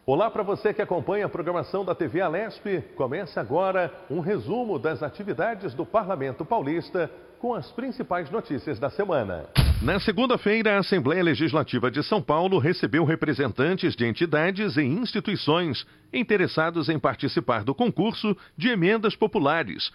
Olá para você que acompanha a programação da TV Alesp. Começa agora um resumo das atividades do Parlamento Paulista com as principais notícias da semana. Na segunda-feira, a Assembleia Legislativa de São Paulo recebeu representantes de entidades e instituições interessados em participar do concurso de emendas populares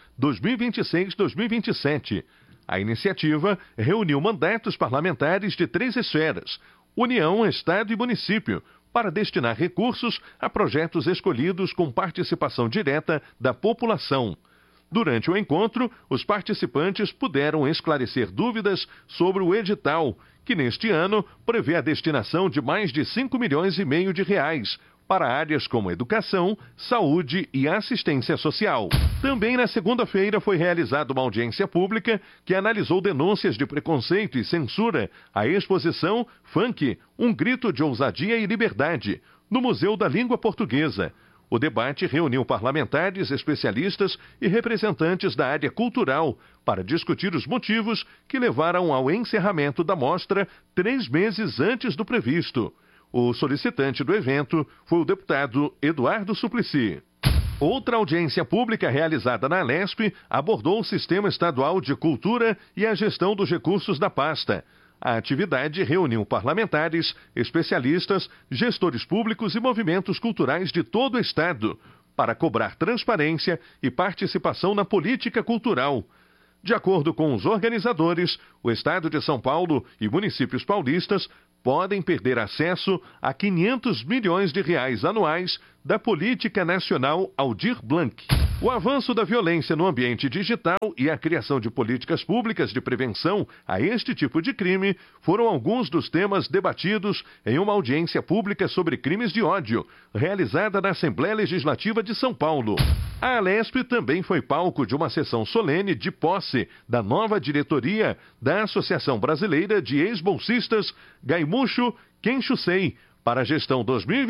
2026-2027. A iniciativa reuniu mandatos parlamentares de 3 esferas: União, Estado e Município, para destinar recursos a projetos escolhidos com participação direta da população. Durante o encontro, os participantes puderam esclarecer dúvidas sobre o edital, que neste ano prevê a destinação de mais de 5,5 milhões de reais para áreas como educação, saúde e assistência social. Também na segunda-feira foi realizada uma audiência pública que analisou denúncias de preconceito e censura à exposição Funk, um grito de ousadia e liberdade, no Museu da Língua Portuguesa. O debate reuniu parlamentares, especialistas e representantes da área cultural para discutir os motivos que levaram ao encerramento da mostra 3 meses antes do previsto. O solicitante do evento foi o deputado Eduardo Suplicy. Outra audiência pública realizada na Alesp abordou o Sistema Estadual de Cultura e a gestão dos recursos da pasta. A atividade reuniu parlamentares, especialistas, gestores públicos e movimentos culturais de todo o Estado para cobrar transparência e participação na política cultural. De acordo com os organizadores, o Estado de São Paulo e municípios paulistas podem perder acesso a R$ 500 milhões anuais da Política Nacional Aldir Blanc. O avanço da violência no ambiente digital e a criação de políticas públicas de prevenção a este tipo de crime foram alguns dos temas debatidos em uma audiência pública sobre crimes de ódio, realizada na Assembleia Legislativa de São Paulo. A Alesp também foi palco de uma sessão solene de posse da nova diretoria da Associação Brasileira de Ex-Bolsistas Gaimucho Kenshusei para a gestão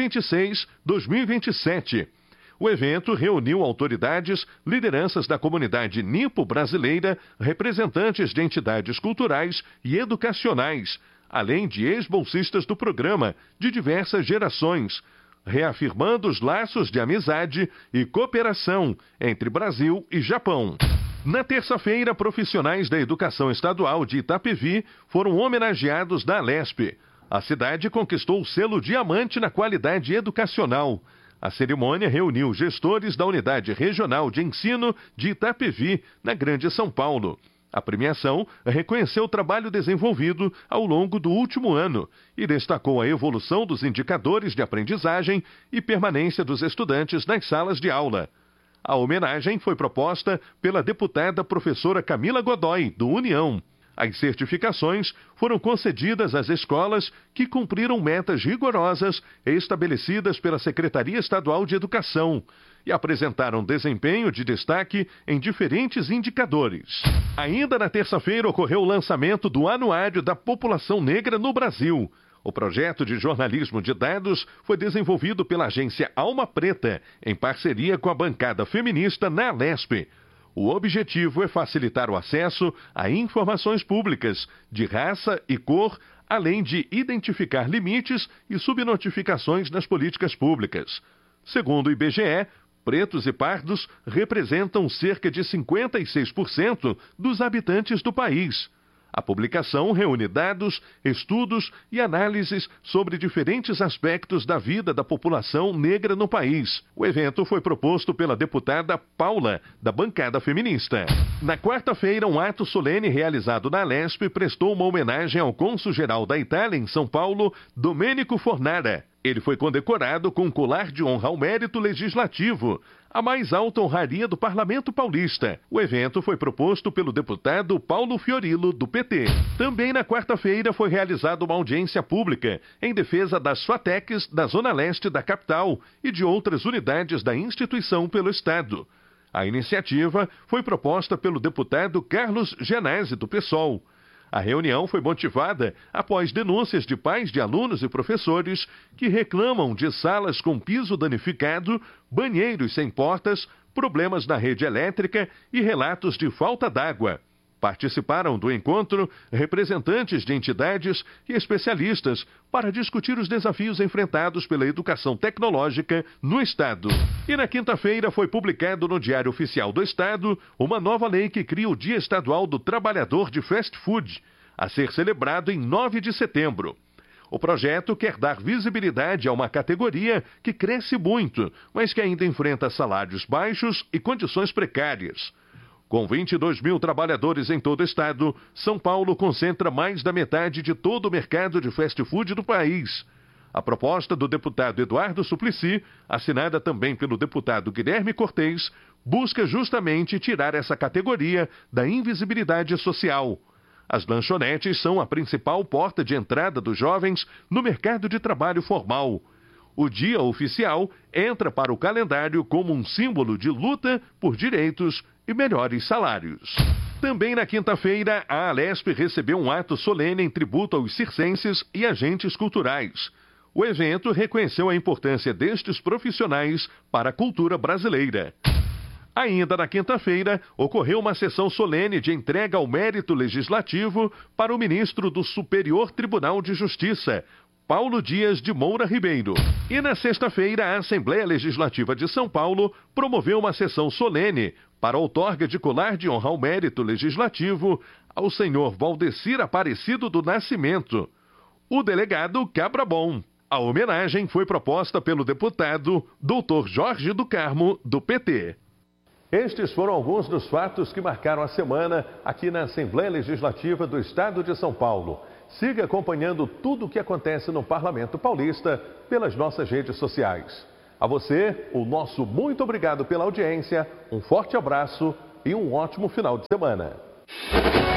2026-2027. O evento reuniu autoridades, lideranças da comunidade nipo-brasileira, representantes de entidades culturais e educacionais, além de ex-bolsistas do programa de diversas gerações, reafirmando os laços de amizade e cooperação entre Brasil e Japão. Na terça-feira, profissionais da educação estadual de Itapevi foram homenageados na Alesp. A cidade conquistou o selo Diamante na qualidade educacional. A cerimônia reuniu gestores da Unidade Regional de Ensino de Itapevi, na Grande São Paulo. A premiação reconheceu o trabalho desenvolvido ao longo do último ano e destacou a evolução dos indicadores de aprendizagem e permanência dos estudantes nas salas de aula. A homenagem foi proposta pela deputada professora Camila Godoy, do União. As certificações foram concedidas às escolas que cumpriram metas rigorosas estabelecidas pela Secretaria Estadual de Educação e apresentaram desempenho de destaque em diferentes indicadores. Ainda na terça-feira ocorreu o lançamento do Anuário da População Negra no Brasil. O projeto de jornalismo de dados foi desenvolvido pela agência Alma Preta, em parceria com a bancada feminista na Alesp. O objetivo é facilitar o acesso a informações públicas de raça e cor, além de identificar limites e subnotificações nas políticas públicas. Segundo o IBGE, pretos e pardos representam cerca de 56% dos habitantes do país. A publicação reúne dados, estudos e análises sobre diferentes aspectos da vida da população negra no país. O evento foi proposto pela deputada Paula, da bancada feminista. Na quarta-feira, um ato solene realizado na Alesp prestou uma homenagem ao cônsul-geral da Itália em São Paulo, Domenico Fornara. Ele foi condecorado com um colar de honra ao mérito legislativo, a mais alta honraria do Parlamento Paulista. O evento foi proposto pelo deputado Paulo Fiorilo, do PT. Também na quarta-feira foi realizada uma audiência pública em defesa das FATECs da Zona Leste da capital e de outras unidades da instituição pelo Estado. A iniciativa foi proposta pelo deputado Carlos Genese, do PSOL. A reunião foi motivada após denúncias de pais de alunos e professores que reclamam de salas com piso danificado, banheiros sem portas, problemas na rede elétrica e relatos de falta d'água. Participaram do encontro representantes de entidades e especialistas para discutir os desafios enfrentados pela educação tecnológica no Estado. E na quinta-feira foi publicado no Diário Oficial do Estado uma nova lei que cria o Dia Estadual do Trabalhador de Fast Food, a ser celebrado em 9 de setembro. O projeto quer dar visibilidade a uma categoria que cresce muito, mas que ainda enfrenta salários baixos e condições precárias. Com 22 mil trabalhadores em todo o estado, São Paulo concentra mais da metade de todo o mercado de fast food do país. A proposta do deputado Eduardo Suplicy, assinada também pelo deputado Guilherme Cortez, busca justamente tirar essa categoria da invisibilidade social. As lanchonetes são a principal porta de entrada dos jovens no mercado de trabalho formal. O dia oficial entra para o calendário como um símbolo de luta por direitos e melhores salários. Também na quinta-feira, a Alesp recebeu um ato solene em tributo aos circenses e agentes culturais. O evento reconheceu a importância destes profissionais para a cultura brasileira. Ainda na quinta-feira, ocorreu uma sessão solene de entrega ao mérito legislativo para o ministro do Superior Tribunal de Justiça, Paulo Dias de Moura Ribeiro. E na sexta-feira, a Assembleia Legislativa de São Paulo promoveu uma sessão solene para a outorga de colar de honra ao mérito legislativo ao senhor Valdecir Aparecido do Nascimento, o delegado Cabra Bom. A homenagem foi proposta pelo deputado Dr. Jorge do Carmo, do PT. Estes foram alguns dos fatos que marcaram a semana aqui na Assembleia Legislativa do Estado de São Paulo. Siga acompanhando tudo o que acontece no Parlamento Paulista pelas nossas redes sociais. A você, o nosso muito obrigado pela audiência, um forte abraço e um ótimo final de semana.